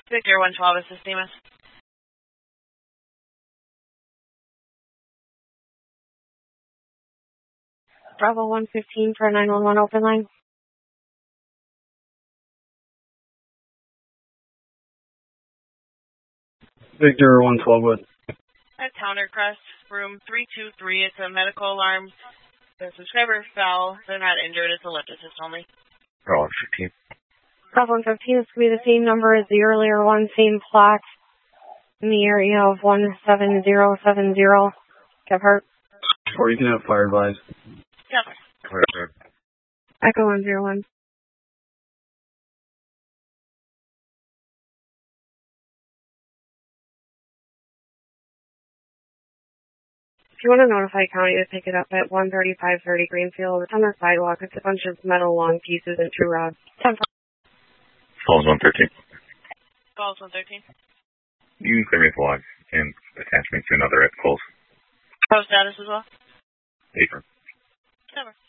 Victor 112 is Sistemas. Bravo 115 for a 911 open line. Victor 112 with. At Countercrest, room 323. It's a medical alarm. The subscriber fell. They're not injured. It's a lift assist only. Bravo 15. Bravo 115 is going to be the same number as the earlier one, same plot in the area of 17070. Gebhardt. Or you can have fire advised. Yep. Echo 101. If you want to notify county to pick it up at 13530 Greenfield, it's on the sidewalk. It's a bunch of metal long pieces and two rods. 10 Falls 113. Falls 113. You can clear me for log and attach me to another at Coles. Pro status as well? Paper. Never.